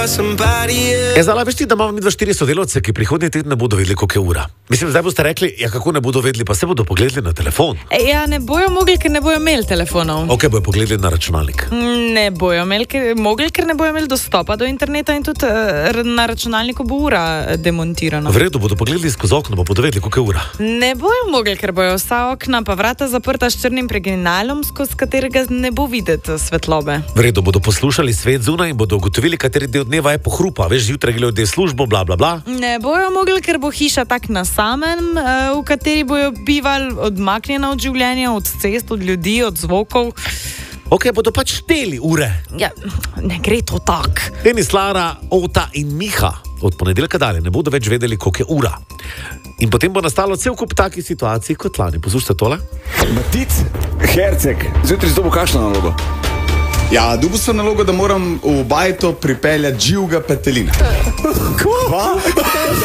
Zdaj, veš ti, da imamo mi 4 sodelavce, ki prihodnji teden ne bodo vedeli, koliko je ura. Mislim, zdaj boste rekli, ja, kako ne bodo vedeli, pa se bodo pogledali na telefon. Ja, ne bojo mogli, ker ne bojo imeli telefonov. Ok, bojo pogledali na računalnik. Ne bojo mogli, ker ne bojo imeli dostopa do interneta in tudi na računalniku bo ura demontirana. V redu, bodo pogledali skozi okno, pa bodo vedeli, koliko je ura. Ne bojo mogli, ker bojo vsa okna pa vrata zaprta s črnim preginalom, skozi katerega ne bo videti svetlobe. V redu, bodo poslušali svet zunaj in bodo ugotovili, kateri del dneva je pohrupa. Veš, zjutraj gledajo službo, bla, bla, bla. Ne bojo mogli, ker bo hiša tak na samem, v kateri bojo bivali odmaknjena od življenja, od cest, od ljudi, od zvokov. Ok, bodo pač šteli ure. Ja, ne gre to tak. Denis, Lara, Ota in Miha od ponedeljka dalje ne bodo več vedeli, koliko je ura. In potem bo nastalo cel kup takih situacij kot lani. Poslušajte tole. Matic, Herceg, zjutraj zdobo kakšno nalogo? Ja, dobil sem nalogo, da moram v bajto pripeljati živega petelina. Kva?